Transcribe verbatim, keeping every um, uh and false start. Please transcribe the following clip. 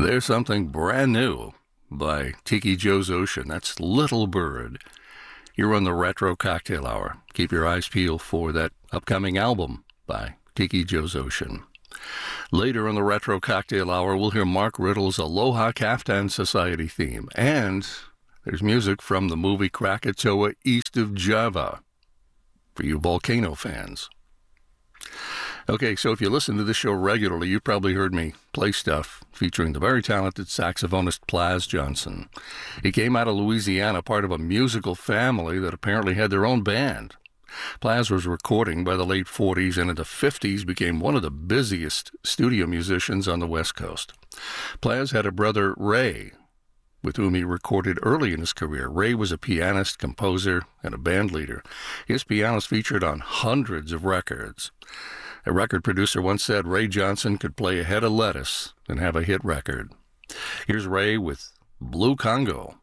There's something brand new by Tiki Joe's Ocean. That's Little Bird. You're on the Retro Cocktail Hour. Keep your eyes peeled for that upcoming album by Tiki Joe's Ocean. Later on the Retro Cocktail Hour, we'll hear Mark Riddle's Aloha Kaftan Society theme. And there's music from the movie Krakatoa East of Java for you volcano fans. Okay, so if you listen to this show regularly, you've probably heard me play stuff featuring the very talented saxophonist Plas Johnson. He came out of Louisiana, part of a musical family that apparently had their own band. Plas was recording by the late forties and in the fifties became one of the busiest studio musicians on the West Coast. Plas had a brother, Ray, with whom he recorded early in his career. Ray was a pianist, composer, and a band leader. His pianos featured on hundreds of records. A record producer once said Ray Johnson could play a head of lettuce and have a hit record. Here's Ray with Blue Congo.